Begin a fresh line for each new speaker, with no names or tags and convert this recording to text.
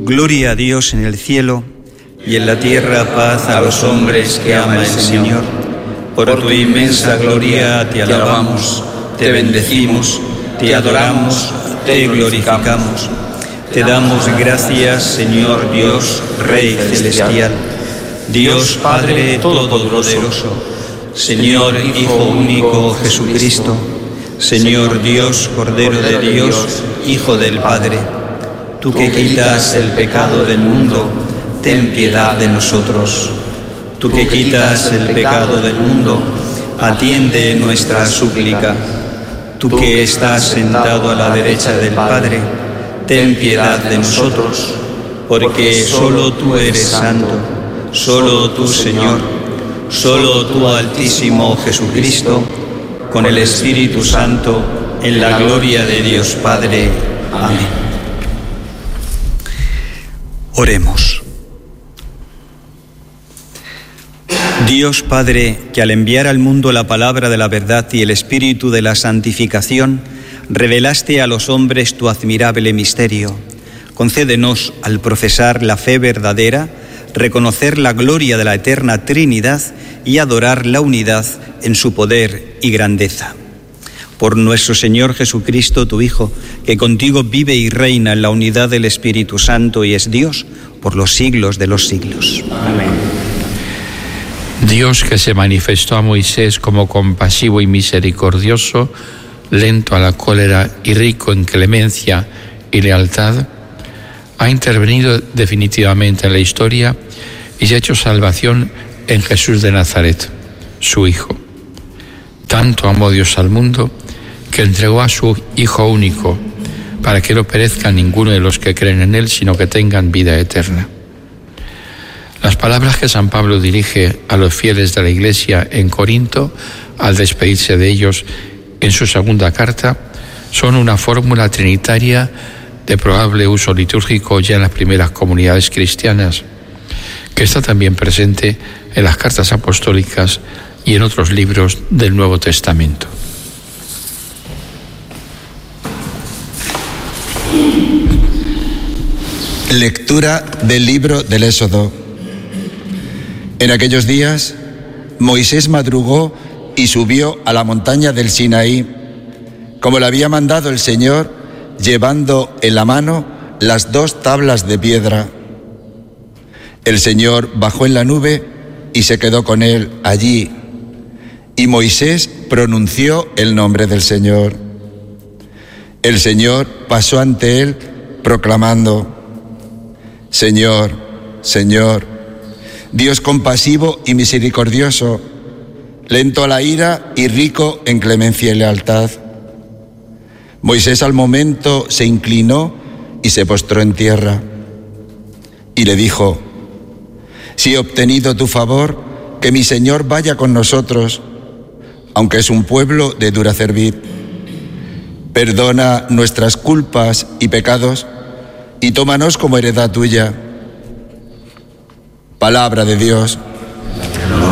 Gloria a Dios en el cielo y en la tierra paz a los hombres que ama el Señor. Por tu inmensa gloria te alabamos, te bendecimos, te adoramos, te glorificamos. Te damos gracias, Señor Dios, Rey celestial, Dios Padre todopoderoso, Señor Hijo único Jesucristo, Señor Dios, Cordero de Dios, Hijo del Padre. Tú que quitas el pecado del mundo, ten piedad de nosotros. Tú que quitas el pecado del mundo, atiende nuestra súplica. Tú que estás sentado a la derecha del Padre, ten piedad de nosotros, porque solo tú eres santo, solo tú, Señor, solo tú, Altísimo Jesucristo, con el Espíritu Santo, en la gloria de Dios Padre. Amén. Oremos. Dios Padre, que al enviar al mundo la palabra de la verdad y el espíritu de la santificación, revelaste a los hombres tu admirable misterio. Concédenos, al profesar la fe verdadera, reconocer la gloria de la eterna Trinidad y adorar la unidad en su poder y grandeza. Por nuestro Señor Jesucristo, tu Hijo, que contigo vive y reina en la unidad del Espíritu Santo y es Dios por los siglos de los siglos. Amén.
Dios, que se manifestó a Moisés como compasivo y misericordioso, lento a la cólera y rico en clemencia y lealtad, ha intervenido definitivamente en la historia y se ha hecho salvación en Jesús de Nazaret, su Hijo. Tanto amó Dios al mundo que entregó a su Hijo único para que no perezca ninguno de los que creen en Él, sino que tengan vida eterna. Las palabras que San Pablo dirige a los fieles de la Iglesia en Corinto, al despedirse de ellos en su segunda carta, son una fórmula trinitaria de probable uso litúrgico ya en las primeras comunidades cristianas, que está también presente en las cartas apostólicas y en otros libros del Nuevo Testamento.
Lectura del libro del Éxodo. En aquellos días, Moisés madrugó y subió a la montaña del Sinaí, como le había mandado el Señor, llevando en la mano las 2 tablas de piedra. El Señor bajó en la nube y se quedó con él allí, y Moisés pronunció el nombre del Señor. El Señor pasó ante él proclamando: Señor, Señor, Dios compasivo y misericordioso, lento a la ira y rico en clemencia y lealtad. Moisés al momento se inclinó y se postró en tierra. Y le dijo: si he obtenido tu favor, que mi Señor vaya con nosotros, aunque es un pueblo de dura cerviz. Perdona nuestras culpas y pecados y tómanos como heredad tuya. Palabra de Dios.